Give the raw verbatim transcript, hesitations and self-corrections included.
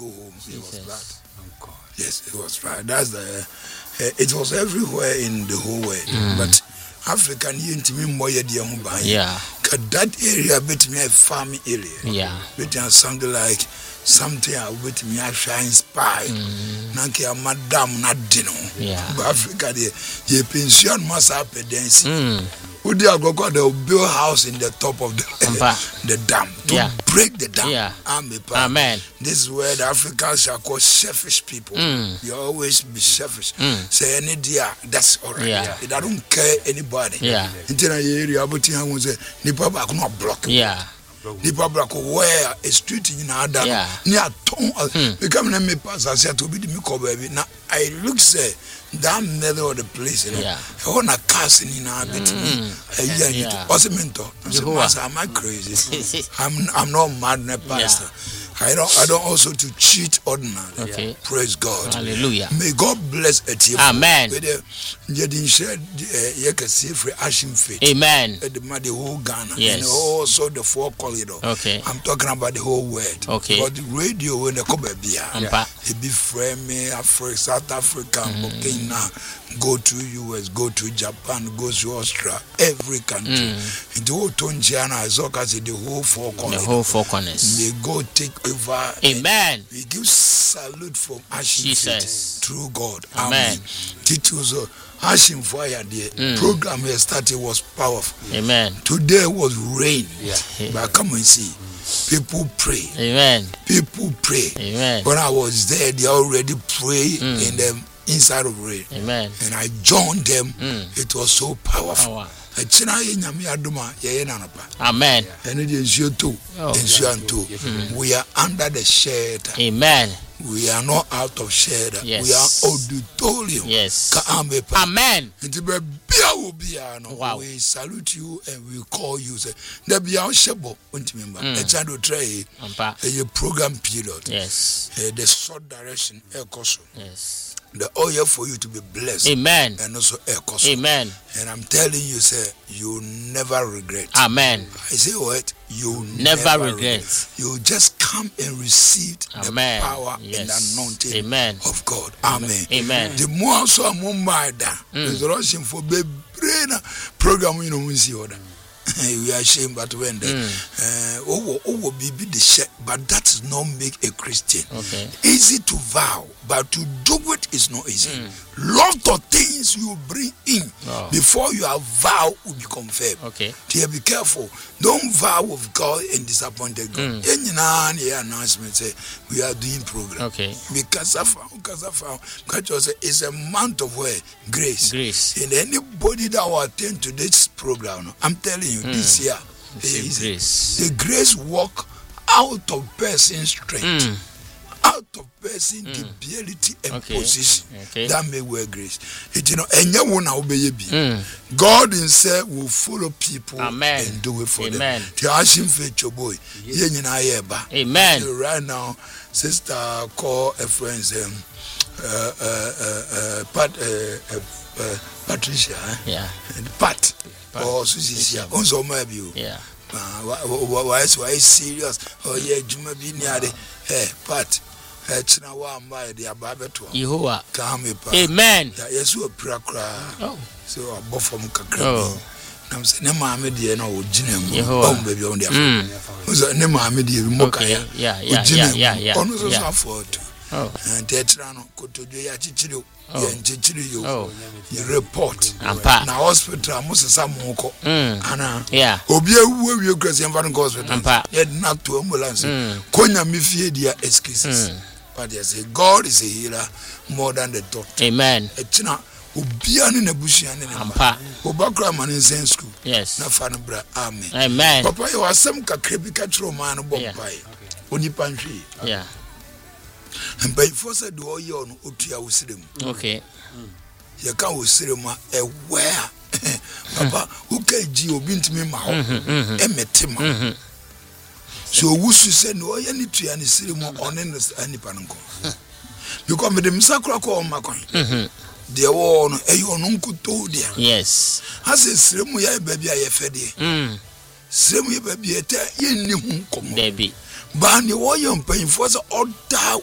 go home. It was Jesus. that. Yes, it was right. That's the. Uh, it was everywhere in the whole world, Mm. but African yintimi moye dia ho ban. Yeah. That area bit me a farm area. Yeah. Bit something like something I bit me a shine spy. Nanki a madam na dino. Yeah. But Africa the ye pension must have pedency. Mm. Would they go go they'll build house in the top of the the dam to Yeah. break the dam. Yeah. Amen. Amen. This is where the Africans shall call selfish people. Mm. You always be selfish. Mm. Say any dear, that's all right. Yeah. They don't care anybody. Yeah. Into the area, but you have say nipa ba ko not block. Yeah. Nipa ba ko where a street in other. Yeah. Near ton. Hmm. Become na me pass I said to be the me ko baby. Now I look say that middle of the place, you know. Yeah. I want a castle in our bit. Mm. Yeah. Yeah. What's a mentor? I said, Jehovah. Master, am I crazy? I'm I'm not mad, no pastor. I don't I don't also to cheat ordinary. Okay. Praise God. Hallelujah. May God bless a team. Amen. You didn't share you can see free ashing faith. Amen. The whole Ghana. Yes. And also the four corridor. Okay. I'm talking about the whole world. Okay. But the radio when they come back Ampa. it be frame Africa, South Africa, mm. go to U S, go to Japan, go to Australia, every country. Mm. The whole Tonjiana is the whole four corners. The whole four corners. May God take over. Amen. We give salute from Ashim Jesus. through God. Amen. Titus Ashim Fire the Mm. program here started was powerful. Amen. Today was rain. Yeah. But come and see. People pray. Amen. People pray. Amen. When I was there, they already pray Mm. in the inside of rain. Amen. And I joined them. Mm. It was so powerful. Power. Amen. And it is you too. Oh. We are under the shelter. Amen. We are not out of shelter. Yes. We are auditorium. Yes. Amen. Wow. Wow. We salute you and we call you. Say, there be our shebo. Remember, a child will try a program period. Yes. The short direction. Yes. The oil for you to be blessed. Amen. And also a Amen. And I'm telling you, sir, you never regret. Amen. I say what? You never, never regret. regret. You just come and receive Amen. the power Yes. and anointing Amen. of God. Amen. Amen. The more so I'm on my da, there's rushing for baby program you know we see order. We are ashamed, but when the uh, oh oh be the shit, but that does not make a Christian. Okay. Easy to vow, but to do it is not easy. Mm. Lot of things you bring in oh. before your vow will be confirmed. Okay. Dear, be careful. Don't vow with God and disappointed God. Mm. Any announcement say we are doing program. Okay. Because I found, because I found, because it's a month of where grace. Grace. And anybody that will attend to this program, I'm telling you, mm. this year, is grace. The grace walk out of person's strength. Mm. Out of person mm. ability and okay. position okay. that may wear grace. It you know, and you won't obey mm. God himself will follow people Amen. and do it for Amen. them. To ask him for your boy. Amen. So right now, sister call a friend um, uh, uh, uh, uh, Pat, uh, uh, uh, Patricia. Eh? Yeah. And Pat. Pat. Or Susie. Also, maybe. Yeah. Why is why serious? Oh yeah, Juma be near the hey, Pat. Yehovah. Amen. Yes, we pray. Oh. So I bought from Kakra. Oh. I'm saying, "Ne mama dear no Jinem." Yehovah. Oh baby on there. So ne mama dear Okay. Yeah, yeah, yeah, yeah, yeah. On also afford. Oh. And Tetrano Kotojo ya chichiro. Ya chichiro yo. Oh. You report. Ampa. Na hospital musa samoko. Ana. Yeah. Obi ewu ewu Christian Van Hospital. Ampa. Yet not to ambulance. Konya mi fie dia excuses. But they say God is a healer more than the doctor. Amen. Etina obiane na bushia ne Ampa. Obakra man in sense school. Yes. Na fa no bra. Amen. Amen. Papa you asem kakra bi ka tro man no bompai. Oni panhwe. Yeah. And by force do all you on Utia Usrim. Okay. You can't Usrima a where Papa who can Gio bint me ma emetima. So Wusu said no any tree and Sirimo on any panko. Because with the Misakra call Macon. Dear one, a yonunku told ya. Yes. Has a Srimu ya baby I fed ye. Srimu baby a ye knew whom come. Baby. Bani warrior paying for the order